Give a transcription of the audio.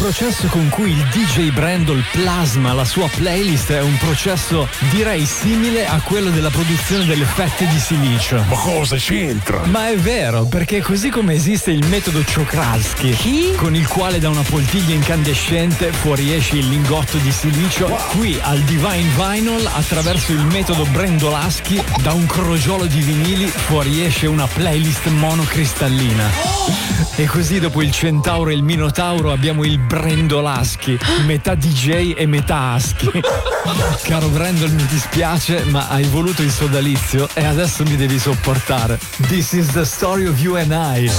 processo con cui il DJ Brendol plasma la sua playlist è un processo direi simile a quello della produzione delle fette di silicio. Ma cosa c'entra? Ma è vero, perché così come esiste il metodo Czochralski, con il quale da una poltiglia incandescente fuoriesce il lingotto di silicio, qui al Divine Vinyl, attraverso il metodo Brendolaschi, da un crogiolo di vinili fuoriesce una playlist monocristallina. E così dopo il Centauro e il Minotauro abbiamo il Brendolaschi, metà DJ e metà Aschi. Caro Brendol, mi dispiace, ma hai voluto il sodalizio e adesso mi devi sopportare. This is the story of you and I.